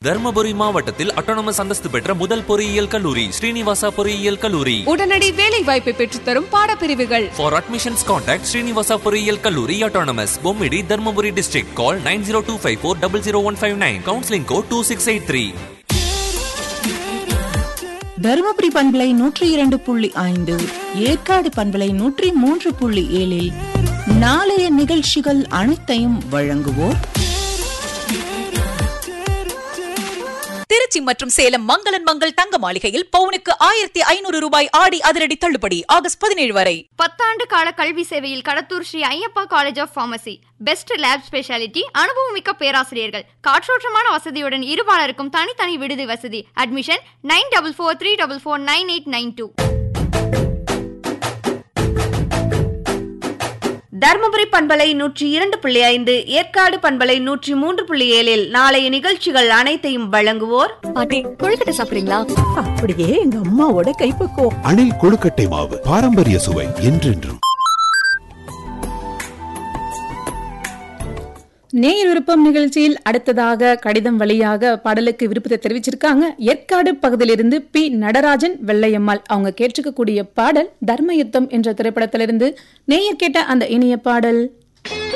தர்மபுரி மாவட்டத்தில் அட்டானமஸ் அந்தஸ்து பெற்ற முதல் பொறியியல் கல்லூரி ஸ்ரீனிவாசா பொறியியல் கல்லூரி. உடனடி வேலை வாய்ப்பை பெற்றுத்தரும் பாடப்பிரிவுகள். For admissions contact ஸ்ரீனிவாசா பொறியியல் கல்லூரி autonomous Bommidi Dharmapuri district. Call 9025400159. Counseling code 2683. Dharmapuri பண்பலை 102.5, ஏற்காடு பண்பலை 103.7 நாளைய நிகழ்ச்சிகள் அனைத்தையும் வழங்குவோர் திருச்சி மற்றும் சேலம் மங்களன் மங்கள் தங்க மாளிகையில் பவுனுக்கு 1500 ரூபாய் ஆடி அதிரடி தள்ளுபடி ஆகஸ்ட் 17 வரை. 10 ஆண்டு கால கல்வி சேவையில் Kadathur Sri Ayyappa college of pharmacy. Best lab speciality, அனுபவமிக்க பேராசிரியர்கள், காற்றோட்டமான வசதியுடன் இருபாலருக்கும் தனித்தனி விடுதி வசதி. அட்மிஷன் 9443449892. தர்மபுரி பண்பலை 102.5, ஏற்காடு பண்பலை 103.7 நாளைய நிகழ்ச்சிகள் அனைத்தையும் வழங்குவோர். பாட்டி, கொழுக்கட்டை சாப்பிடுறீங்களா? அப்படியே எங்க அம்மாவோட கைப்பக்குவம். அணில் கொழுக்கட்டை மாவு, பாரம்பரிய சுவை என்றென்றும். நேயர் விருப்பம் நிகழ்ச்சியில் அடுத்ததாக கடிதம் வழியாக பாடலுக்கு விருப்பத்தை தெரிவிச்சிருக்காங்க. ஏற்காடு பகுதியிலிருந்து பி நடராஜன் வெள்ளையம்மாள். அவங்க கேட்டிருக்கக்கூடிய பாடல் தர்மயுத்தம் என்ற திரைப்படத்திலிருந்து. நேயர் கேட்ட அந்த இனிய பாடல்.